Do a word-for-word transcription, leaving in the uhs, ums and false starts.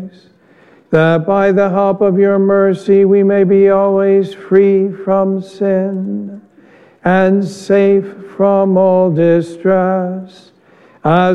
Christ, that by the help of your mercy we may be always free from sin and safe from all distress, as